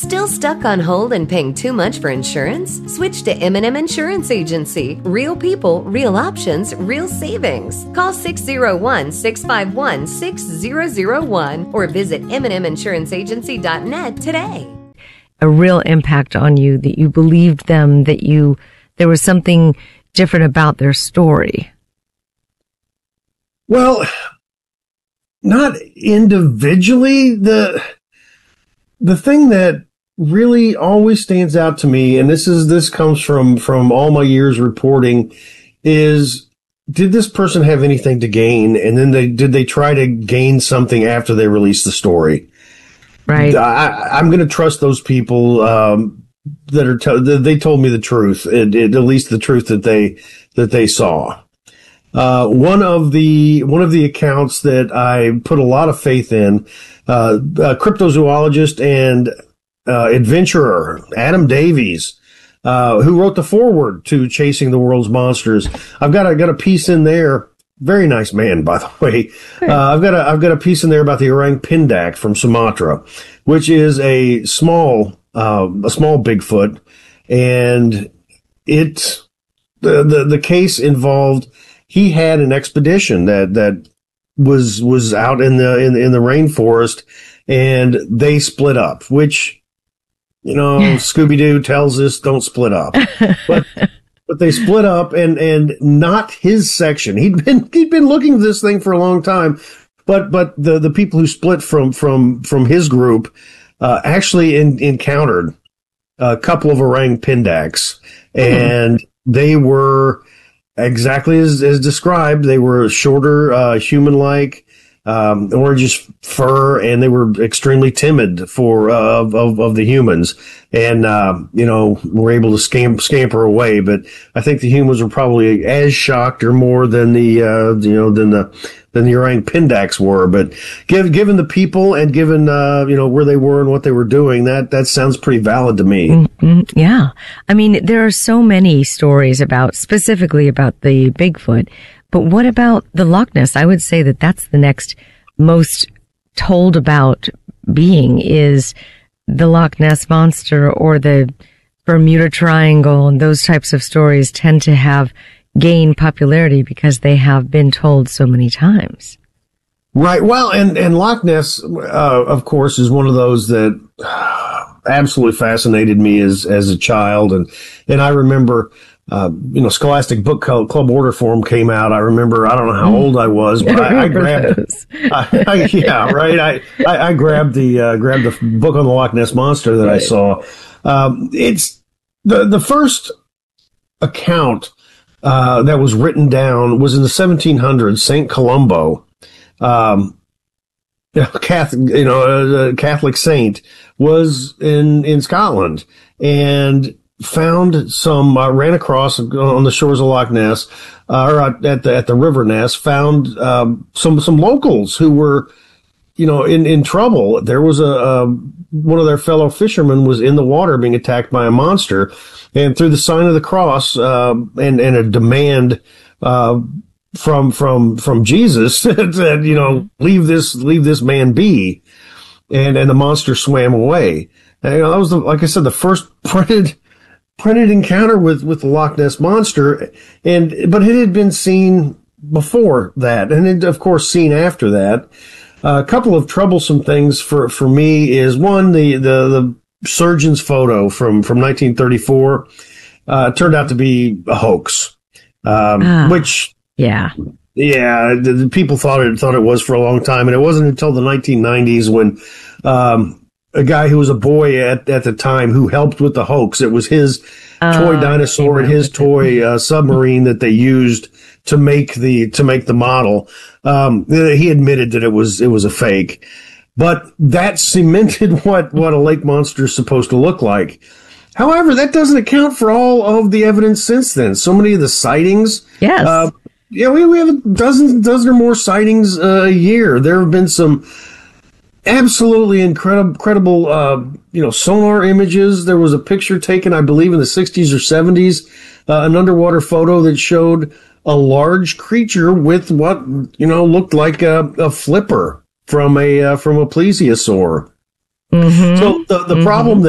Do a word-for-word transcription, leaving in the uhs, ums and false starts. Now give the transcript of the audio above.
Still stuck on hold and paying too much for insurance? Switch to M and M Insurance Agency. Real people, real options, real savings. Call six oh one, six five one, six zero zero one or visit m and m insurance agency dot net today. A real impact on you, that you believed them, that you there was something different about their story. Well, not individually. The the thing that really always stands out to me, and this is this comes from from all my years reporting, is did this person have anything to gain, and then they did they try to gain something after they released the story? Right. I, I'm going to trust those people um, that are to, they told me the truth, it, it, at least the truth that they that they saw. Uh, one of the one of the accounts that I put a lot of faith in, uh, a cryptozoologist and uh, adventurer Adam Davies, uh, who wrote the foreword to Chasing the World's Monsters. I've got I got a piece in there. Very nice man, by the way. Uh, I've got a I've got a piece in there about the orang pindak from Sumatra, which is a small uh, a small Bigfoot, and it the the the case involved. He had an expedition that, that was, was out in the, in the, in the rainforest, and they split up, which, you know, Scooby-Doo tells us don't split up, but, but they split up and, and not his section. He'd been, he'd been looking at this thing for a long time, but, but the, the people who split from, from, from his group, uh, actually in, encountered a couple of orang pindaks, and they were, exactly as, as described. They were shorter, uh, human-like, um, orangish fur, and they were extremely timid for, uh, of, of, of the humans. And, uh, you know, were able to scam, scamper away. But I think the humans were probably as shocked or more than the, uh, you know, than the, than the orang pindaks were. But given, given the people and given, uh, you know, where they were and what they were doing, that, that sounds pretty valid to me. Mm-hmm. Yeah. I mean, there are so many stories about, specifically about the Bigfoot, but what about the Loch Ness? I would say that that's the next most told about being, is the Loch Ness Monster or the Bermuda Triangle, and those types of stories tend to have gain popularity because they have been told so many times. Right. Well, and, and Loch Ness, uh, of course, is one of those that uh, absolutely fascinated me as, as a child. And, and I remember, uh, you know, Scholastic Book Club order form came out. I remember, I don't know how old I was, but I, I grabbed, I, I, yeah, right. I, I, I grabbed the, uh, grabbed the book on the Loch Ness Monster that right. I saw. Um, it's the, the first account, uh, that was written down was in the seventeen hundreds, Saint Columbo. Um, Catholic, you know, a Catholic saint was in, in Scotland and found some, uh, ran across on the shores of Loch Ness, uh, or at the, at the River Ness, found, um, some, some locals who were, you know, in, in trouble. There was a, a, one of their fellow fishermen was in the water being attacked by a monster, and through the sign of the cross, uh, and, and a demand, uh, from, from, from Jesus said, you know, leave this, leave this man be. And, and the monster swam away. And, you know, that was the, like I said, the first printed, printed encounter with, with the Loch Ness Monster. And, but it had been seen before that. And it, of course, seen after that. Uh, a couple of troublesome things for, for me is one, the, the, the surgeon's photo from, from nineteen thirty-four, uh, turned out to be a hoax. Um, ah, which, yeah, yeah, the, the people thought it, thought it was for a long time. And it wasn't until the nineteen nineties when, um, a guy who was a boy at, at the time who helped with the hoax. It was his uh, toy dinosaur and his toy uh, submarine that they used to make the, to make the model. Um, he admitted that it was, it was a fake, but that cemented what, what a lake monster is supposed to look like. However, that doesn't account for all of the evidence since then. So many of the sightings. Yes. Uh, yeah, we, we have a dozen, dozen or more sightings uh, a year. There have been some absolutely incredible, incredible, uh, you know, sonar images. There was a picture taken, I believe, in the sixties or seventies, uh, an underwater photo that showed a large creature with what, you know, looked like a, a flipper from a, uh, from a plesiosaur. Mm-hmm. So the, the mm-hmm. problem